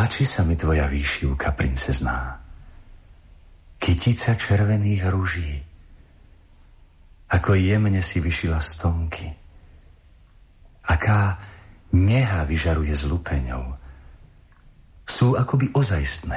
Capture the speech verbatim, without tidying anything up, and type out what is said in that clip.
Páči sa mi tvoja výšivka, princezná. Kytica červených ruží, ako jemne si vyšila stonky. Aká neha vyžaruje z lupeňov. Sú akoby ozajstné.